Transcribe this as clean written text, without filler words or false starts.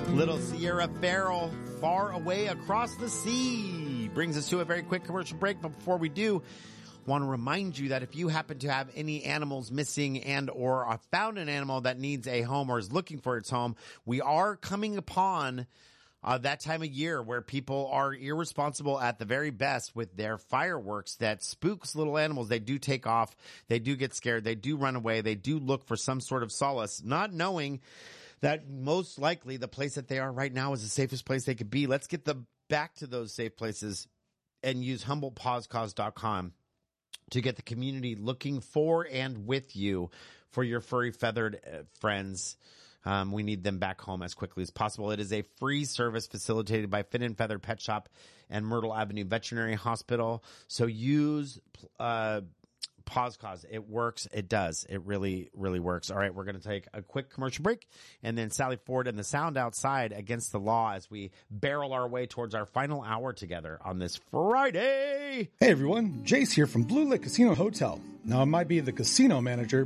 Little Sierra Farrell, Far Away Across the Sea, brings us to a very quick commercial break. But before we do, want to remind you that if you happen to have any animals missing and or have found an animal that needs a home or is looking for its home, we are coming upon that time of year where people are irresponsible at the very best with their fireworks that spooks little animals. They do take off. They do get scared. They do run away. They do look for some sort of solace, not knowing that most likely the place that they are right now is the safest place they could be. Let's get them back to those safe places and use HumblePawsCause.com to get the community looking for and with you for your furry feathered friends. We need them back home as quickly as possible. It is a free service facilitated by Fin and Feather Pet Shop and Myrtle Avenue Veterinary Hospital. So use Pause Cause. It works. It does. It really, really works. All right, we're going to take a quick commercial break, and then Sally Ford and the Sound Outside Against the Law as we barrel our way towards our final hour together on this Friday. Hey everyone, Jace here from Blue Lake Casino Hotel. Now I might be the casino manager,